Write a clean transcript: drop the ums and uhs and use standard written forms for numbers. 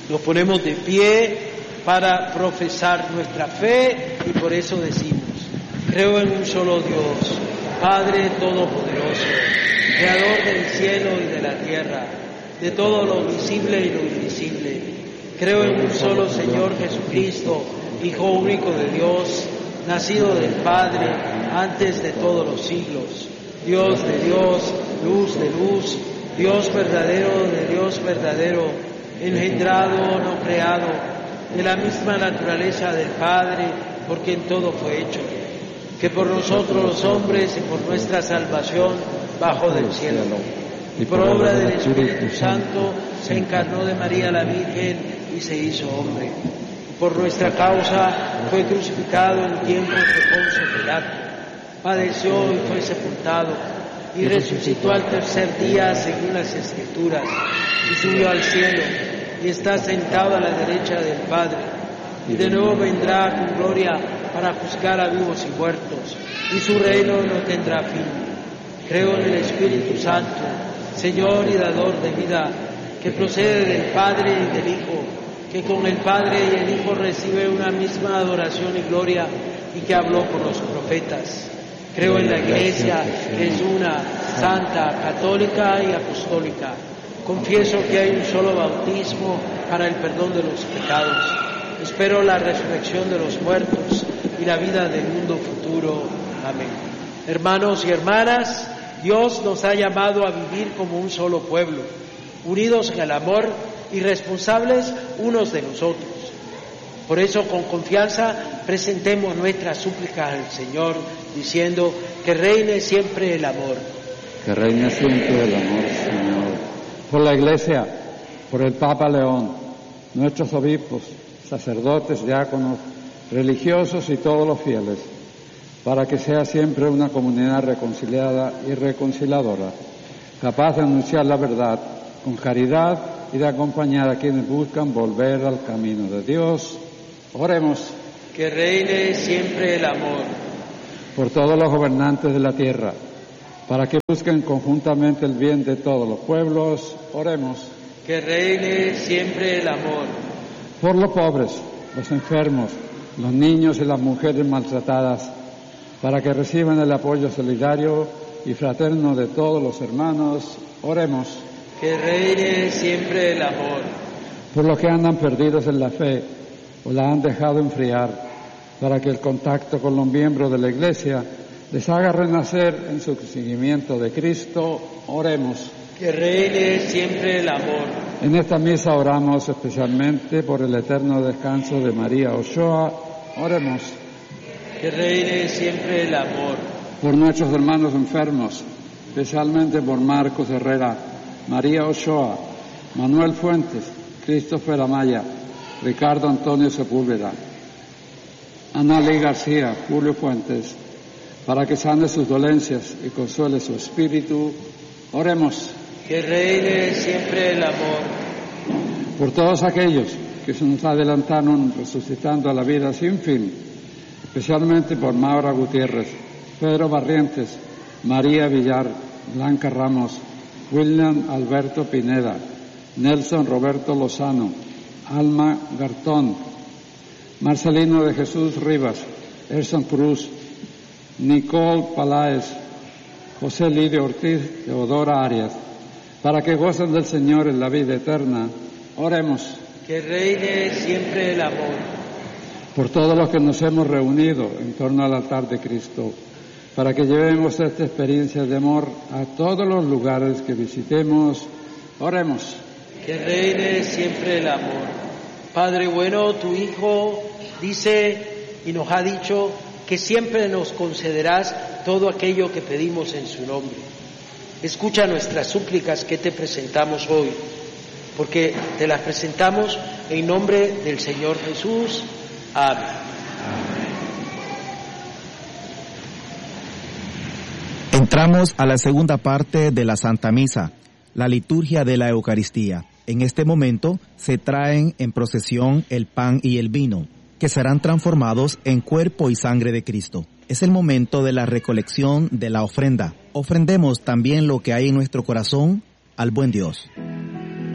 Nos ponemos de pie para profesar nuestra fe y por eso decimos: creo en un solo Dios, Padre Todopoderoso, Creador del cielo y de la tierra, de todo lo visible y lo invisible. Creo en un solo Señor Jesucristo, Hijo único de Dios, nacido del Padre antes de todos los siglos, Dios de Dios, luz de luz, Dios verdadero de Dios verdadero, engendrado, no creado, de la misma naturaleza del Padre, por quien todo fue hecho, que por nosotros los hombres y por nuestra salvación bajó del cielo, y por obra del Espíritu Santo se encarnó de María la Virgen y se hizo hombre. Por nuestra causa fue crucificado en tiempos de Poncio Pilato, padeció y fue sepultado, y resucitó al tercer día según las Escrituras, y subió al cielo, y está sentado a la derecha del Padre, y de nuevo vendrá con gloria para juzgar a vivos y muertos, y su reino no tendrá fin. Creo en el Espíritu Santo, Señor y dador de vida, que procede del Padre y del Hijo, que con el Padre y el Hijo recibe una misma adoración y gloria, y que habló por los profetas. Creo en la Iglesia, que es una, santa, católica y apostólica. Confieso que hay un solo bautismo para el perdón de los pecados. Espero la resurrección de los muertos y la vida del mundo futuro. Amén. Hermanos y hermanas, Dios nos ha llamado a vivir como un solo pueblo, unidos en el amor y responsables unos de los otros. Por eso, con confianza, presentemos nuestras súplicas al Señor, diciendo: que reine siempre el amor. Que reine siempre el amor, Señor. Por la Iglesia, por el Papa León, nuestros obispos, sacerdotes, diáconos, religiosos y todos los fieles, para que sea siempre una comunidad reconciliada y reconciliadora, capaz de anunciar la verdad con caridad y de acompañar a quienes buscan volver al camino de Dios. Oremos. Que reine siempre el amor. Por todos los gobernantes de la tierra, para que busquen conjuntamente el bien de todos los pueblos. Oremos. Que reine siempre el amor. Por los pobres, los enfermos, los niños y las mujeres maltratadas, para que reciban el apoyo solidario y fraterno de todos los hermanos. Oremos. Que reine siempre el amor. Por los que andan perdidos en la fe o la han dejado enfriar, para que el contacto con los miembros de la Iglesia les haga renacer en su seguimiento de Cristo. Oremos. Que reine siempre el amor. En esta misa oramos especialmente por el eterno descanso de María Ochoa. Oremos. Que reine siempre el amor. Por nuestros hermanos enfermos, especialmente por Marcos Herrera, María Ochoa, Manuel Fuentes, Christopher Amaya, Ricardo Antonio Sepúlveda, Analí García, Julio Fuentes, para que sane sus dolencias y consuele su espíritu. Oremos. Que reine siempre el amor. Por todos aquellos que se nos adelantaron resucitando a la vida sin fin, especialmente por Maura Gutiérrez, Pedro Barrientes, María Villar, Blanca Ramos, William Alberto Pineda, Nelson Roberto Lozano, Alma Gartón, Marcelino de Jesús Rivas, Erson Cruz, Nicole Paláez, José Lidio Ortiz, Teodora Arias, para que gocen del Señor en la vida eterna. Oremos. Que reine siempre el amor. Por todos los que nos hemos reunido en torno al altar de Cristo, para que llevemos esta experiencia de amor a todos los lugares que visitemos. Oremos. Que reine siempre el amor. Padre bueno, tu Hijo dice y nos ha dicho que siempre nos concederás todo aquello que pedimos en su nombre. Escucha nuestras súplicas que te presentamos hoy, porque te las presentamos en nombre del Señor Jesús. Amén. Entramos a la segunda parte de la Santa Misa, la liturgia de la Eucaristía. En este momento se traen en procesión el pan y el vino, que serán transformados en cuerpo y sangre de Cristo. Es el momento de la recolección de la ofrenda. Ofrendemos también lo que hay en nuestro corazón al buen Dios.